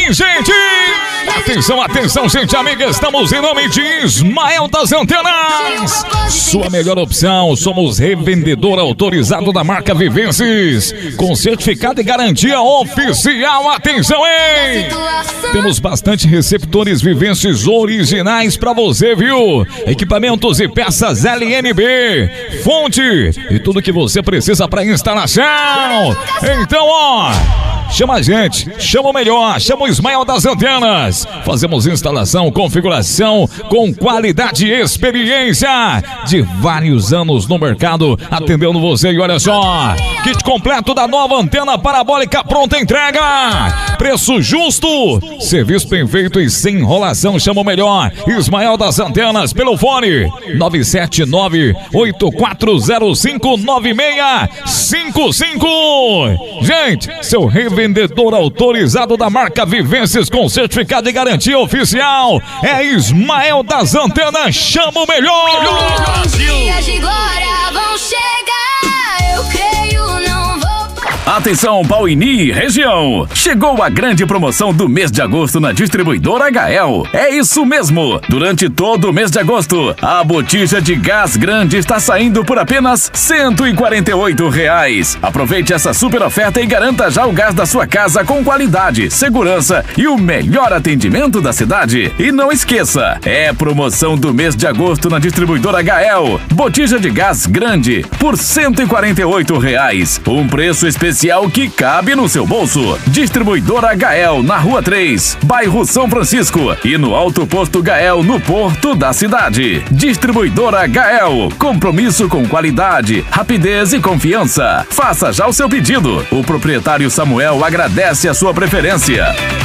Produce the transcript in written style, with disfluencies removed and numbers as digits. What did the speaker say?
sim, gente! Atenção, atenção, gente amiga, estamos em nome de Ismael das Antenas. Sua melhor opção, somos revendedor autorizado da marca Vivências, com certificado e garantia oficial. Atenção, hein? Temos bastante receptores Vivências originais pra você, viu? Equipamentos e peças LNB, fonte e tudo que você precisa pra instalação. Então, ó, chama a gente, chama o melhor, chama o Ismael das Antenas. Fazemos instalação, configuração com qualidade e experiência de vários anos no mercado, atendendo você. E olha só, kit completo da nova antena parabólica pronta entrega. Preço justo, serviço bem feito e sem enrolação. Chama o melhor, Ismael das Antenas, pelo fone 979-8405-9655. Gente, seu revendedor autorizado da marca Vivências com certificado de garantia oficial é Ismael das Antenas. Chama o melhor. Dias de glória vão chegar, eu creio, não vou. Atenção, Pauini região! Chegou a grande promoção do mês de agosto na distribuidora HL. É isso mesmo! Durante todo o mês de agosto, a botija de gás grande está saindo por apenas R$148. Aproveite essa super oferta e garanta já o gás da sua casa com qualidade, segurança e o melhor atendimento da cidade. E não esqueça, é promoção do mês de agosto na distribuidora HL. Botija de gás grande por R$148. Um preço especial que cabe no seu bolso. Distribuidora HL na Rua 3, bairro São Francisco e no Alto Posto HL no porto da cidade. Distribuidora HL, compromisso com qualidade, rapidez e confiança. Faça já o seu pedido. O proprietário Samuel agradece a sua preferência.